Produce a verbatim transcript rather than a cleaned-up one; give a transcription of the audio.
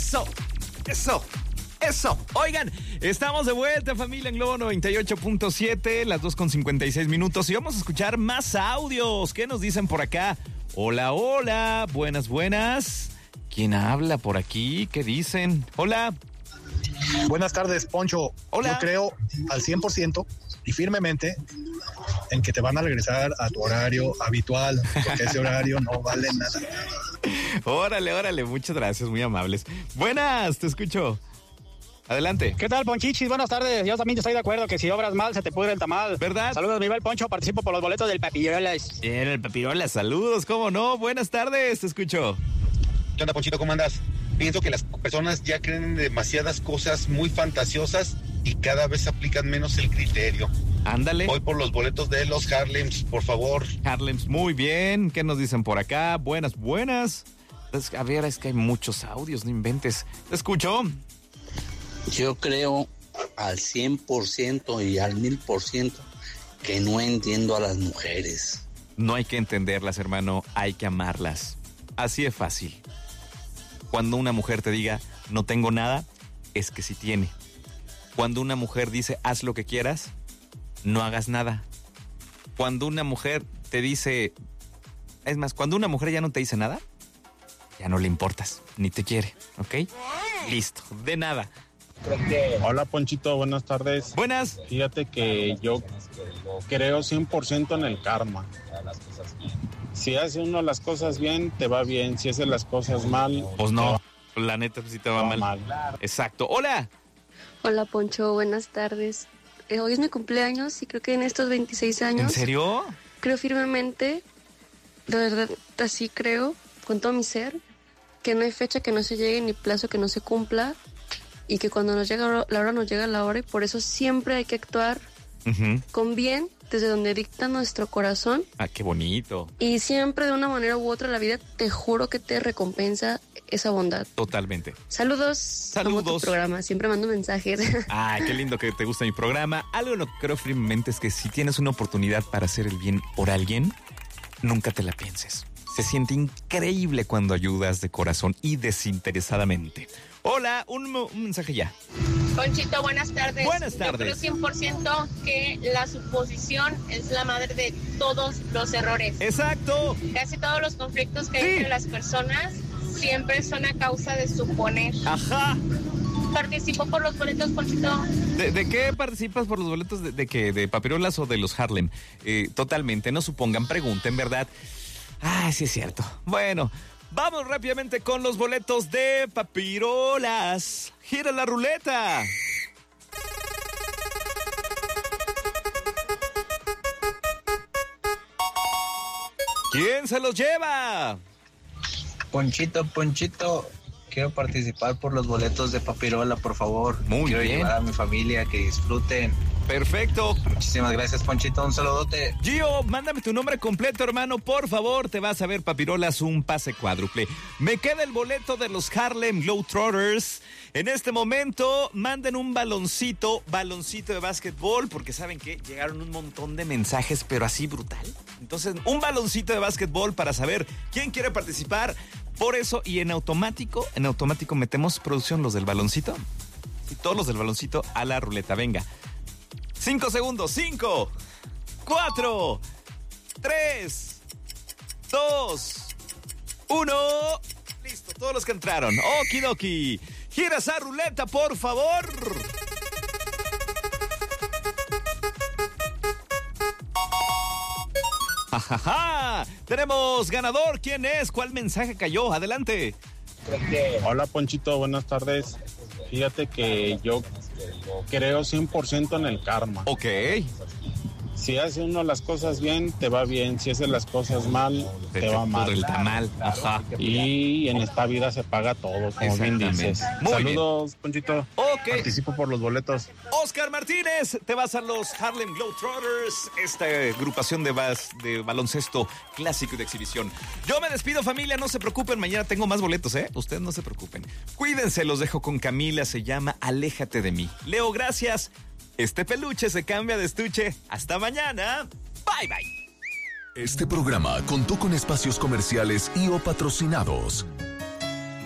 Eso, eso, eso. Oigan, estamos de vuelta, familia, en Globo noventa y ocho punto siete, las dos con cincuenta y seis minutos. Y vamos a escuchar más audios. ¿Qué nos dicen por acá? Hola, hola, buenas, buenas. ¿Quién habla por aquí? ¿Qué dicen? Hola. Buenas tardes, Poncho. Hola. Yo creo al cien por ciento y firmemente en que te van a regresar a tu horario habitual, porque ese horario no vale nada. Órale, órale, muchas gracias, muy amables. Buenas, te escucho. Adelante. ¿Qué tal, Ponchichis? Buenas tardes. Yo también estoy de acuerdo que si obras mal, se te pudre el tamal. ¿Verdad? Saludos, mi bel Poncho. Participo por los boletos del Papirolas. Bien, el Papirolas, saludos, ¿cómo no? Buenas tardes, te escucho. ¿Qué onda, Ponchito? ¿Cómo andas? Pienso que las personas ya creen en demasiadas cosas muy fantasiosas y cada vez aplican menos el criterio. Ándale. Voy por los boletos de los Harlems, por favor. Harlems, muy bien. ¿Qué nos dicen por acá? Buenas, buenas. Es, a ver, es que hay muchos audios, no inventes. Te escucho. Yo creo al cien por ciento y al mil por ciento que no entiendo a las mujeres. No hay que entenderlas, hermano, hay que amarlas. Así es fácil. Cuando una mujer te diga, no tengo nada, es que sí tiene. Cuando una mujer dice, haz lo que quieras, no hagas nada. Cuando una mujer te dice, es más, cuando una mujer ya no te dice nada, ya no le importas, ni te quiere, ¿ok? Listo, de nada. Hola, Ponchito, buenas tardes. Buenas. Fíjate que yo creo cien por ciento en el karma. Si hace uno las cosas bien, te va bien. Si hace las cosas mal, pues no, va, la neta sí te va, va mal. mal. Exacto. Hola. Hola, Poncho, buenas tardes. Eh, hoy es mi cumpleaños y creo que en estos veintiséis años... ¿En serio? Creo firmemente, de verdad, así creo, con todo mi ser, que no hay fecha que no se llegue ni plazo que no se cumpla y que cuando nos llega la hora, nos llega la hora y por eso siempre hay que actuar uh-huh. con bien desde donde dicta nuestro corazón. Ah, qué bonito. Y siempre de una manera u otra la vida, te juro que te recompensa esa bondad. Totalmente. Saludos. Saludos. Amo tu programa, siempre mando mensajes. Ay, qué lindo que te gusta mi programa. Algo lo que creo firmemente es que si tienes una oportunidad para hacer el bien por alguien, nunca te la pienses. Se siente increíble cuando ayudas de corazón y desinteresadamente. Hola, un, un mensaje ya. Ponchito, buenas tardes. Buenas tardes. Yo creo cien por ciento que la suposición es la madre de todos los errores. Exacto. Casi todos los conflictos que sí. hay entre las personas siempre son a causa de suponer. Ajá. Participo por los boletos, Ponchito. ¿De, de qué participas por los boletos? ¿De, de qué? ¿De Papirolas o de los Harlem? Eh, totalmente, no supongan, pregunten, ¿verdad? Ah, sí es cierto. Bueno, vamos rápidamente con los boletos de Papirolas. Gira la ruleta. ¿Quién se los lleva? Ponchito, Ponchito, quiero participar por los boletos de Papirola, por favor. Muy quiero bien. llevar a mi familia, que disfruten. Perfecto. Muchísimas gracias, Ponchito. Un saludote. Gio, mándame tu nombre completo, hermano. Por favor, te vas a ver Papirolas, un pase cuádruple. Me queda el boleto de los Harlem Globetrotters. En este momento, manden un baloncito, baloncito de básquetbol, porque ¿saben qué? Llegaron un montón de mensajes, pero así brutal. Entonces, un baloncito de básquetbol para saber quién quiere participar. Por eso, y en automático, en automático metemos producción los del baloncito. Y todos los del baloncito a la ruleta. Venga. Cinco segundos. Cinco, cuatro, tres, dos, uno. Listo, todos los que entraron. Okidoki. Gira esa ruleta, por favor. ¡Jajaja! Tenemos ganador. ¿Quién es? ¿Cuál mensaje cayó? Adelante. Hola, Ponchito, buenas tardes. Fíjate que yo creo cien por ciento en el karma. Ok. Si hace uno las cosas bien, te va bien. Si hace las cosas mal, te, te va mal. Por el tamal. Ajá. Y en esta vida se paga todo, como bien dices. Muy Saludos, bien. Ponchito. Ok. Participo por los boletos. Oscar Martínez, te vas a los Harlem Globetrotters, esta agrupación de, bas, de baloncesto clásico y de exhibición. Yo me despido, familia, no se preocupen, mañana tengo más boletos, ¿eh? Ustedes no se preocupen. Cuídense, los dejo con Camila, se llama Aléjate de mí. Leo, gracias. Este peluche se cambia de estuche. Hasta mañana. Bye, bye. Este programa contó con espacios comerciales y o patrocinados.